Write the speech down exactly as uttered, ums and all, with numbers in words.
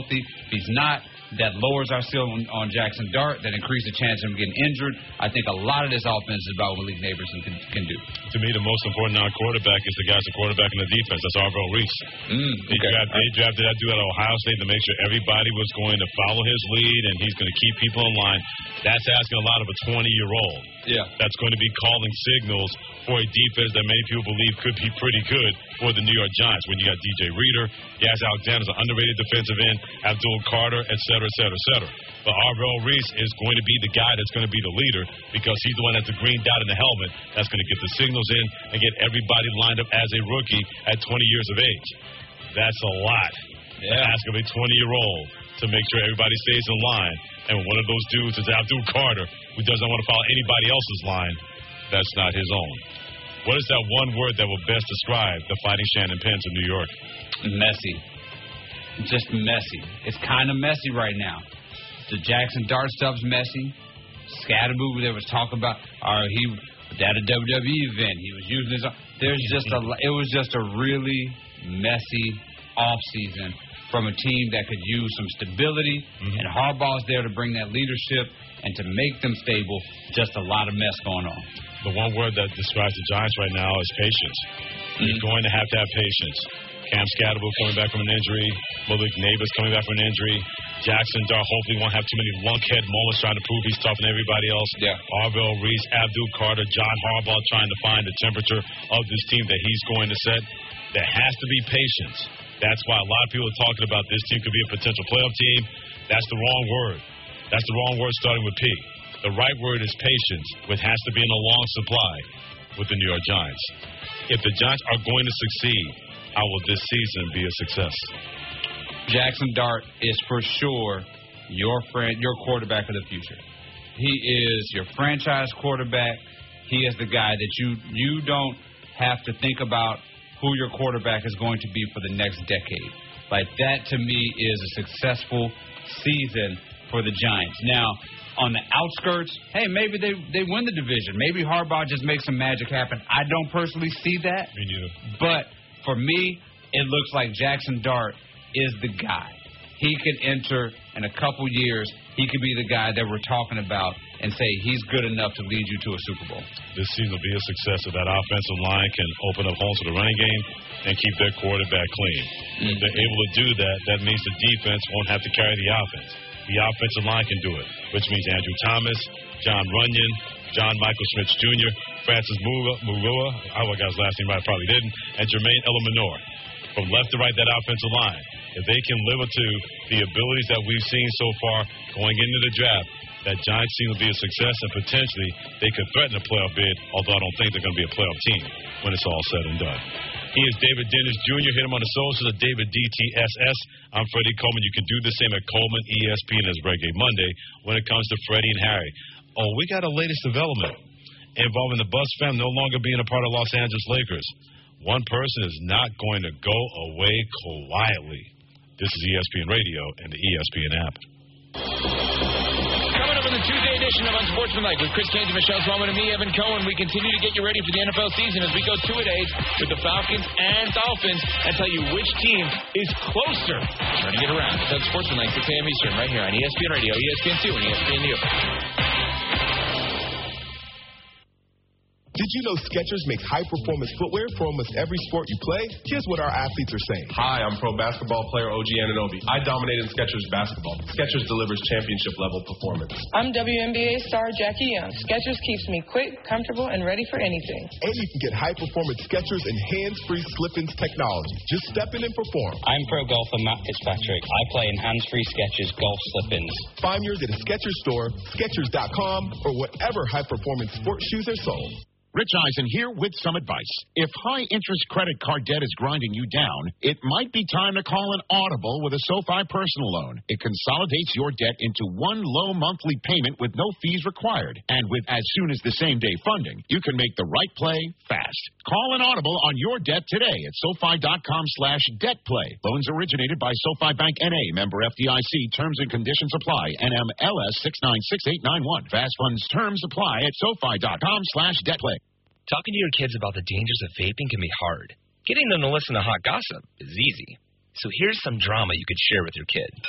healthy. If he's not, that lowers our ceiling on, on Jackson Dart. That increases the chance of him getting injured. I think a lot of this offense is about what Malik Neighbors can, can do. To me, the most important non-quarterback is the guy's a quarterback in the defense. That's Arvell Reese. Mm, they, okay. drafted, they drafted that dude at Ohio State to make sure everybody was going to follow his lead and he's going to keep people in line. That's asking a lot of a twenty-year-old. Yeah. That's going to be calling signals for a defense that many people believe could be pretty good for the New York Giants. When you got D J Reader, Yaz Alexander's an underrated defensive end, Abdul Carter, et cetera, et cetera, et cetera. But Arvell Reese is going to be the guy that's going to be the leader because he's the one that's the green dot in the helmet that's going to get the signals in and get everybody lined up as a rookie at twenty years of age. That's a lot. Yeah. Ask of a twenty-year-old to make sure everybody stays in line. And one of those dudes is Abdul Carter, who doesn't want to follow anybody else's line. That's not his own. What is that one word that will best describe the Fighting Shannon Penns of New York? Messy. Just messy. It's kind of messy right now. The Jackson Dart stuff's messy. Scatterboo, there was talk about, or he at a W W E event, he was using his. There's just a. It was just a really messy offseason from a team that could use some stability, mm-hmm. and Harbaugh's there to bring that leadership and to make them stable. Just a lot of mess going on. The one word that describes the Giants right now is patience. Mm-hmm. You're going to have to have patience. Cam Scatterbull coming back from an injury. Malik Neighbors coming back from an injury. Jackson Dart hopefully won't have too many lunkhead moments trying to prove he's tougher than everybody else. Yeah. Arvell Reese, Abdul Carter, John Harbaugh trying to find the temperature of this team that he's going to set. There has to be patience. That's why a lot of people are talking about this team could be a potential playoff team. That's the wrong word. That's the wrong word starting with P. The right word is patience, which has to be in a long supply with the New York Giants. If the Giants are going to succeed, how will this season be a success? Jackson Dart is for sure your friend, your quarterback of the future. He is your franchise quarterback. He is the guy that you you don't have to think about who your quarterback is going to be for the next decade. Like, that to me is a successful season for the Giants. Now, on the outskirts, hey, maybe they, they win the division. Maybe Harbaugh just makes some magic happen. I don't personally see that. Me neither. But for me, it looks like Jackson Dart is the guy. He could enter in a couple years. He could be the guy that we're talking about and say he's good enough to lead you to a Super Bowl. This season will be a success if that offensive line can open up holes for the running game and keep their quarterback clean. Mm-hmm. If they're able to do that, that means the defense won't have to carry the offense. The offensive line can do it, which means Andrew Thomas, John Runyon, John Michael Schmitz Junior, Francis Murua, I got his last name right, I probably didn't, and Jermaine Elomanor. From left to right, that offensive line. If they can live up to the abilities that we've seen so far going into the draft, that Giants team will be a success, and potentially they could threaten a playoff bid, although I don't think they're going to be a playoff team when it's all said and done. He is David Dennis Junior Hit him on the socials at David D T S S. I'm Freddie Coleman. You can do the same at Coleman E S P N as Reggae Monday when it comes to Freddie and Harry. Oh, we got a latest development involving the Bus fam no longer being a part of Los Angeles Lakers. One person is not going to go away quietly. This is E S P N Radio and the E S P N app. Coming up in the Tuesday edition of Unsportsmanlike with Chris Canty, Michelle Swamman, and me, Evan Cohen, we continue to get you ready for the N F L season as we go two-a-days with the Falcons and Dolphins and tell you which team is closer. Trying to get around. It's Unsportsmanlike, six a.m. Eastern, right here on E S P N Radio, E S P N two, and E S P N U. Did you know Skechers makes high-performance footwear for almost every sport you play? Here's what our athletes are saying. Hi, I'm pro basketball player O G Anunoby. I dominate in Skechers basketball. Skechers delivers championship-level performance. I'm W N B A star Jackie Young. Skechers keeps me quick, comfortable, and ready for anything. And you can get high-performance Skechers and hands-free slip-ins technology. Just step in and perform. I'm pro golfer Matt Fitzpatrick. I play in hands-free Skechers golf slip-ins. Find yours at a Skechers store, Skechers dot com, or whatever high-performance sports shoes are sold. Rich Eisen here with some advice. If high-interest credit card debt is grinding you down, it might be time to call an Audible with a SoFi personal loan. It consolidates your debt into one low monthly payment with no fees required. And with as soon as the same-day funding, you can make the right play fast. Call an Audible on your debt today at SoFi.com slash debt play. Loans originated by SoFi Bank N A, member F D I C. Terms and conditions apply. N M L S six nine six eight nine one. Fast funds terms apply at SoFi.com slash debt play. Talking to your kids about the dangers of vaping can be hard. Getting them to listen to hot gossip is easy. So here's some drama you could share with your kid.